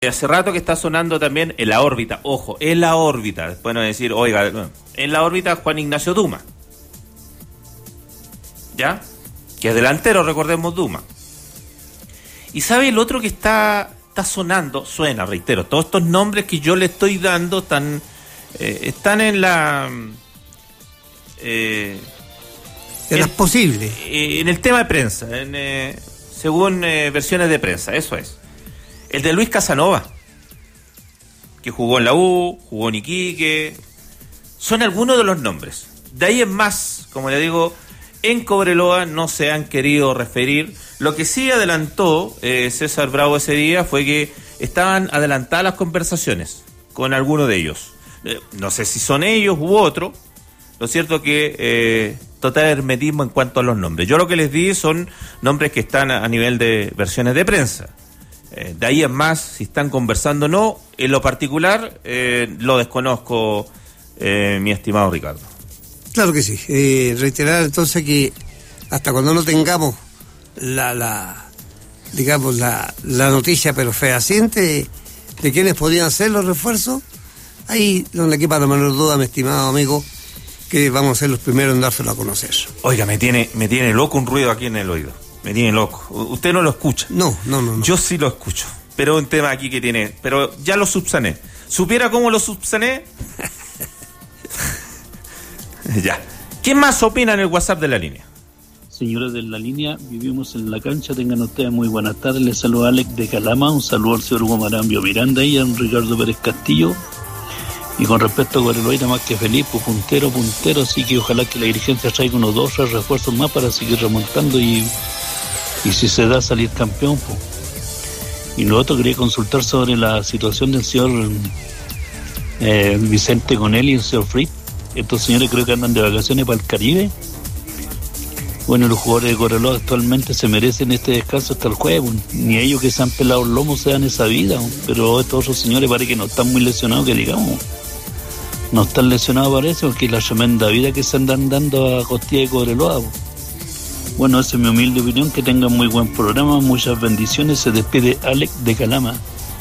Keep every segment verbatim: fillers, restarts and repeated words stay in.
Hace rato que está sonando también en la órbita, ojo, en la órbita, después no decir, oiga, en la órbita Juan Ignacio Duma, ¿ya? Que es delantero, recordemos, Duma. Y ¿sabe el otro que está, está sonando? Suena, reitero, todos estos nombres que yo le estoy dando están, eh, están en la... Eh, en las posibles. Eh, en el tema de prensa, en, eh, según eh, versiones de prensa, eso es. El de Luis Casanova, que jugó en la U, jugó en Iquique, son algunos de los nombres. De ahí en más, como le digo, en Cobreloa no se han querido referir. Lo que sí adelantó eh, César Bravo ese día fue que estaban adelantadas las conversaciones con alguno de ellos. Eh, no sé si son ellos u otro. Lo cierto que eh, total hermetismo en cuanto a los nombres. Yo lo que les di son nombres que están a, a nivel de versiones de prensa. Eh, de ahí en más, si están conversando o no, en lo particular eh, lo desconozco, eh, mi estimado Ricardo. Claro que sí. Eh, reiterar entonces que hasta cuando no tengamos la, la digamos, la, la noticia pero fehaciente de quiénes podían ser los refuerzos, ahí no le quepa la menor duda, mi estimado amigo, que vamos a ser los primeros en dárselo a conocer. Oiga, me tiene, me tiene loco un ruido aquí en el oído. Me tiene loco. Usted no lo escucha. No, no, no, no. Yo sí lo escucho. Pero un tema aquí que tiene. Pero ya lo subsané. ¿Supiera cómo lo subsané? Ya. ¿Quién más opina en el WhatsApp de la línea? Señores de la línea, vivimos en la cancha. Tengan ustedes muy buenas tardes. Les saluda Alex de Calama. Un saludo al señor Hugo Marambio Miranda y a don Ricardo Pérez Castillo. Y con respecto a Cobreloa, más que feliz, pues puntero, puntero. Así que ojalá que la dirigencia traiga unos dos tres refuerzos más para seguir remontando y. Y si se da salir campeón, pues. Y lo otro, quería consultar sobre la situación del señor eh, Vicente Conelli y el señor Fritz. Estos señores creo que andan de vacaciones para el Caribe. Bueno, los jugadores de Cobreloa actualmente se merecen este descanso hasta el jueves. Pues. Ni ellos que se han pelado el lomo se dan esa vida. Pues. Pero estos otros señores parece que no están muy lesionados, que digamos. No están lesionados parece, porque es la tremenda vida que se andan dando a costilla de Cobreloa. Pues. Bueno, esa es mi humilde opinión. Que tengan muy buen programa, muchas bendiciones. Se despide Alex de Calama.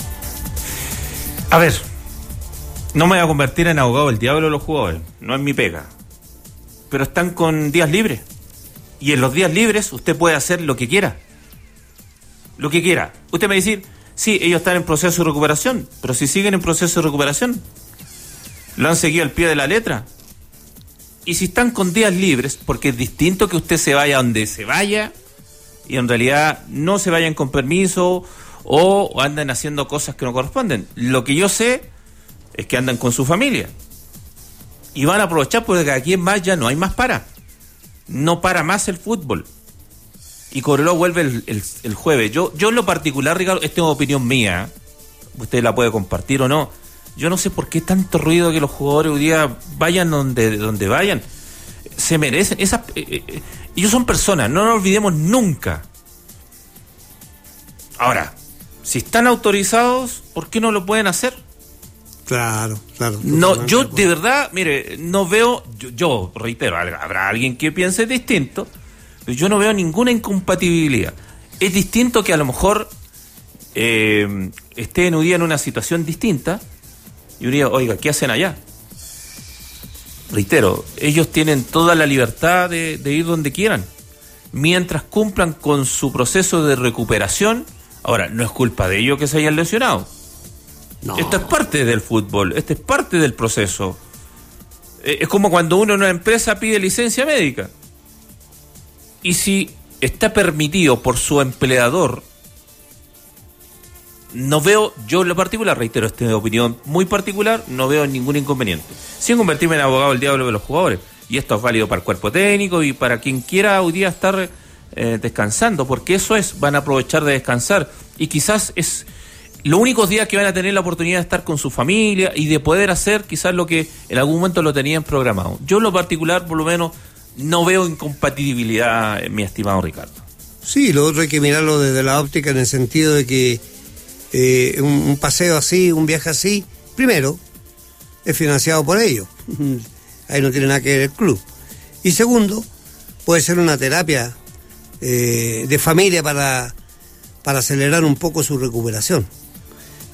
A ver, no me voy a convertir en abogado del diablo de los jugadores, no es mi pega. Pero están con días libres. Y en los días libres usted puede hacer lo que quiera. Lo que quiera. Usted me va a decir, sí, ellos están en proceso de recuperación, pero si siguen en proceso de recuperación, lo han seguido al pie de la letra. Y si están con días libres, porque es distinto que usted se vaya donde se vaya y en realidad no se vayan con permiso o anden haciendo cosas que no corresponden. Lo que yo sé es que andan con su familia y van a aprovechar porque aquí en más ya no hay más para. No para más el fútbol. Y Cobreloa vuelve el, el, el jueves. Yo, yo en lo particular, Ricardo, esta es una opinión mía, usted la puede compartir o no. Yo no sé por qué tanto ruido que los jugadores hoy día vayan donde, donde vayan. Se merecen. Esas, eh, eh, ellos son personas, no nos olvidemos nunca. Ahora, si están autorizados, ¿por qué no lo pueden hacer? Claro, claro. No, yo de verdad, mire, no veo, yo, yo reitero, habrá alguien que piense distinto, pero yo no veo ninguna incompatibilidad. Es distinto que a lo mejor eh, estén hoy día en una situación distinta y un día, oiga, ¿qué hacen allá? Reitero, ellos tienen toda la libertad de, de ir donde quieran, mientras cumplan con su proceso de recuperación. Ahora, no es culpa de ellos que se hayan lesionado. No. Esto es parte del fútbol, esto es parte del proceso. Eh, es como cuando uno en una empresa pide licencia médica. Y si está permitido por su empleador, no veo, yo en lo particular, reitero, esta es una opinión muy particular, no veo ningún inconveniente. Sin convertirme en abogado del diablo de los jugadores. Y esto es válido para el cuerpo técnico y para quien quiera hoy día estar eh, descansando, porque eso es, van a aprovechar de descansar. Y quizás es los únicos días que van a tener la oportunidad de estar con su familia y de poder hacer quizás lo que en algún momento lo tenían programado. Yo en lo particular, por lo menos, no veo incompatibilidad, mi estimado Ricardo. Sí, lo otro hay que mirarlo desde la óptica en el sentido de que eh, un, un paseo así, un viaje así, primero, es financiado por ellos. Ahí no tiene nada que ver el club. Y segundo, puede ser una terapia eh, de familia para, para acelerar un poco su recuperación.